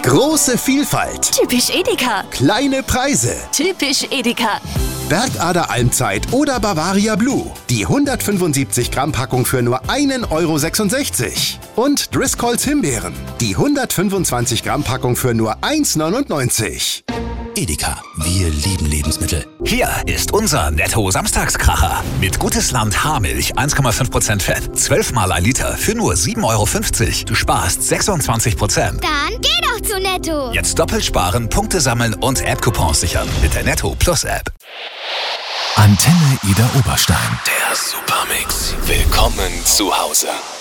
Große Vielfalt. Typisch Edeka. Kleine Preise. Typisch Edeka. Bergader Almzeit oder Bavaria Blue. Die 175 Gramm Packung für nur 1,66 €. Und Driscolls Himbeeren. Die 125 Gramm Packung für nur 1,99 €. Edeka, wir lieben Lebensmittel. Hier ist unser Netto-Samstagskracher. Mit Gutes Land Haarmilch 1,5% Fett, 12 mal ein Liter für nur 7,50 €. Du sparst 26%. Dann geh doch zu Netto. Jetzt doppelt sparen, Punkte sammeln und App-Coupons sichern mit der Netto Plus App. Antenne Ida Oberstein. Der Supermix. Willkommen zu Hause.